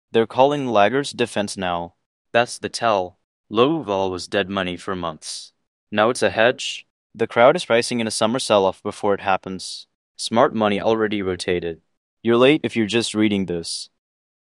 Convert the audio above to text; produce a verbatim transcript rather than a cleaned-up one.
They're calling laggards defense now. That's the tell. Low vol was dead money for months. Now it's a hedge. The crowd is pricing in a summer sell-off before it happens. Smart money already rotated. You're late if you're just reading this.